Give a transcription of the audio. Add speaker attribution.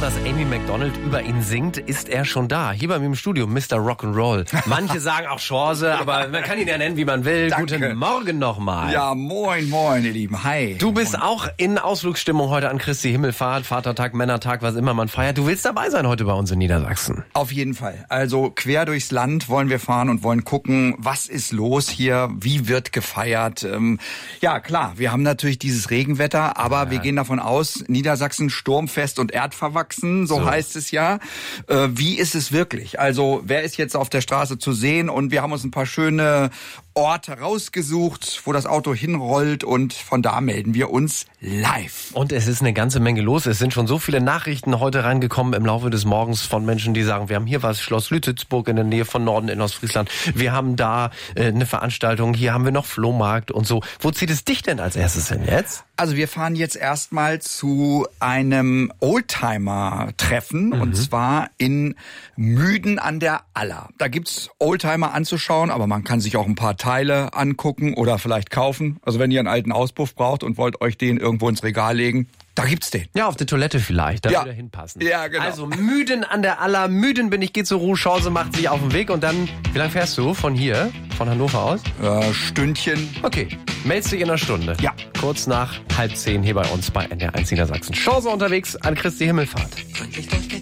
Speaker 1: was Amy Macdonald über ihn singt, ist er schon da. Hier bei mir im Studio, Mr. Rock'n'Roll. Manche sagen auch Chance, aber man kann ihn ja nennen, wie man will.
Speaker 2: Danke.
Speaker 1: Guten Morgen nochmal.
Speaker 2: Ja, moin, ihr Lieben. Hi.
Speaker 1: Du bist auch in Ausflugsstimmung heute an Christi Himmelfahrt, Vatertag, Männertag, was immer man feiert. Du willst dabei sein heute bei uns in Niedersachsen.
Speaker 2: Auf jeden Fall. Also quer durchs Land wollen wir fahren und wollen gucken, was ist los hier, wie wird gefeiert. Ja, klar, wir haben natürlich dieses Regenwetter, aber wir gehen davon aus, Niedersachsen sturmfest und erdverwachsen, so heißt es ja. Wie ist es wirklich? Also wer ist jetzt auf der Straße zu sehen? Und wir haben uns ein paar schöne Orte rausgesucht, wo das Auto hinrollt, und von da melden wir uns live.
Speaker 1: Und es ist eine ganze Menge los. Es sind schon so viele Nachrichten heute reingekommen im Laufe des Morgens von Menschen, die sagen, wir haben hier was, Schloss Lütitsburg in der Nähe von Norden in Ostfriesland. Wir haben da eine Veranstaltung, hier haben wir noch Flohmarkt und so. Wo zieht es dich denn als erstes hin jetzt?
Speaker 2: Also wir fahren jetzt erstmal zu einem Oldtimer-Treffen, und zwar in Müden an der Aller. Da gibt's Oldtimer anzuschauen, aber man kann sich auch ein paar Teile angucken oder vielleicht kaufen. Also wenn ihr einen alten Auspuff braucht und wollt euch den irgendwo ins Regal legen, da gibt's den.
Speaker 1: Ja, auf der Toilette vielleicht, da würde er hinpassen.
Speaker 2: Ja, genau.
Speaker 1: Also Müden an der Aller, Müden bin ich, geht zur Ruhe, Chance macht sich auf den Weg, und dann, wie lange fährst du von hier, von Hannover aus?
Speaker 2: Stündchen.
Speaker 1: Okay, meldest dich in einer Stunde.
Speaker 2: Ja.
Speaker 1: Kurz nach 9:30 hier bei uns bei NDR1 Niedersachsen. Chance unterwegs an Christi Himmelfahrt.